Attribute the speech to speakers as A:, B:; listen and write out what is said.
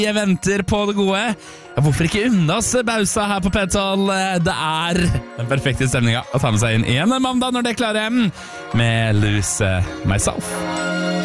A: Jeg venter på det gode. Ja, hvorfor ikke unne oss Bausa her på P12? Det den perfekte stemninga å ta med seg inn en mandag når det klarer med Lose Myself.